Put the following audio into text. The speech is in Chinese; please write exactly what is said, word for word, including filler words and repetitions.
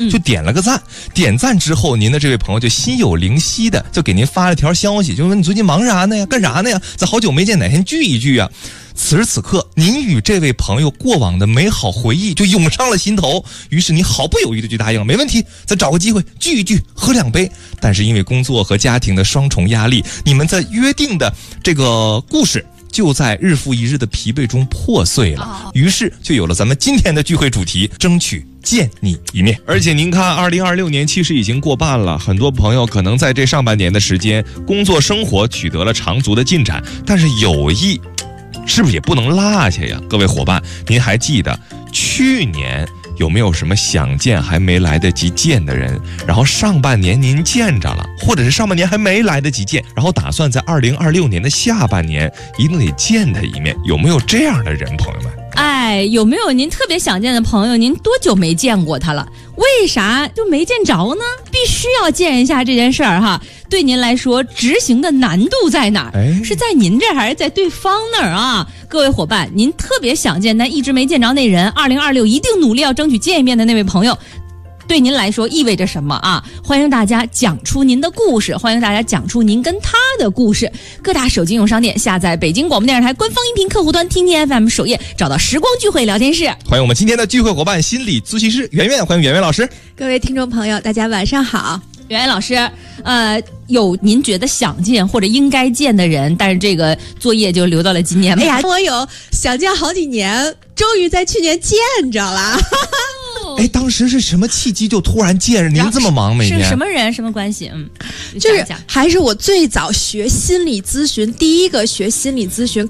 就点了个赞。点赞之后，您的这位朋友就心有灵犀的就给您发了条消息，就问你最近忙啥呢呀？干啥呢呀？咱好久没见，哪天聚一聚啊？此时此刻，您与这位朋友过往的美好回忆就涌上了心头，于是你毫不犹豫的就答应了，没问题，咱找个机会聚一聚，喝两杯。但是因为工作和家庭的双重压力，你们在约定的这个故事就在日复一日的疲惫中破碎了，于是就有了咱们今天的聚会主题，争取见你一面。而且您看，二零二六年其实已经过半了，很多朋友可能在这上半年的时间，工作生活取得了长足的进展，但是友谊是不是也不能落下呀？各位伙伴，您还记得去年有没有什么想见还没来得及见的人，然后上半年您见着了，或者是上半年还没来得及见，然后打算在二零二六年的下半年一定得见他一面，有没有这样的人，朋友们？ 哎，有没有您特别想见的朋友，您多久没见过他了？为啥就没见着呢？必须要见一下这件事儿哈。对您来说，执行的难度在哪儿？哎，是在您这儿还是在对方那儿啊？各位伙伴，您特别想见但一直没见着那人，二零二六一定努力要争取见一面的那位朋友，对您来说意味着什么啊？欢迎大家讲出您的故事，欢迎大家讲出您跟他的故事。各大手机应用商店下载北京广播电视台官方音频客户端，听听 F M 首页找到时光聚会聊天室。 欢迎我们今天的聚会伙伴，心理咨询师圆圆，欢迎圆圆老师。 各位听众朋友，大家晚上好。 圆圆老师，呃，有您觉得想见或者应该见的人，但是这个作业就留到了今年吧。 哎呀，我有想见好几年，终于在去年见着了。 哎，当时是什么契机就突然见着您这么忙每天？ 是什么人什么关系？嗯， 就是还是我最早学心理咨询，第一个学心理咨询